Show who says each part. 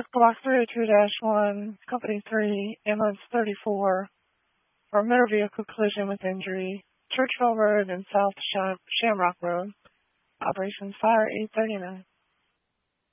Speaker 1: Block 302-1, Company 3, ambulance 34, for a motor vehicle collision with injury, Churchville Road and South Shamrock Road. Operations Fire 839.